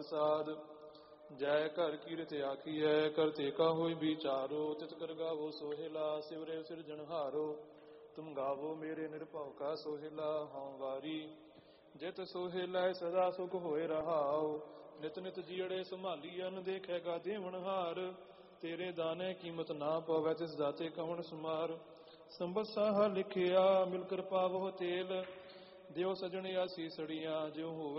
ਸਾਧ ਜੈ ਘਰ ਕੀਰਤ ਆਖੀਐ ਕਰਤੇ ਕਾ ਹੋਇ ਵਿਚਾਰੋ ਤਿਤ ਕਰ ਗਾਵੋ ਸੋਹਿਲਾ ਸਿਵਰੇ ਸਿਰਜਣਹਾਰੋ ਤੁਮ ਗਾਵੋ ਮੇਰੇ ਨਿਰਭਉ ਕਾ ਸੋਹਿਲਾ ਹਉ ਵਾਰੀ ਜਿਤ ਸੋਹਿਲਾ ਸਦਾ ਸੁਖ ਹੋਏ ਰਹਾਉ ਨਿਤ ਨਿਤ ਜੀੜੇ ਸੰਭਾਲੀ ਅਨ ਦੇਖੇਗਾ ਦੇਵਨਹਾਰ ਤੇਰੇ ਦਾਨੇ ਕੀਮਤ ਨਾ ਪਵੈ ਤਿਸ ਦਾਤੇ ਕਵਣ ਸਮਾਰ ਸੰਬਤ ਸਾਹਾ ਲਿਖਿਆ ਮਿਲ ਕਿਰਪਾ ਬਹੁ ਤੇਲ ਦਿਓ ਸਜਣ ਆਸੀਸੜੀਆਂ ਜਿਉ ਹੋਵੇ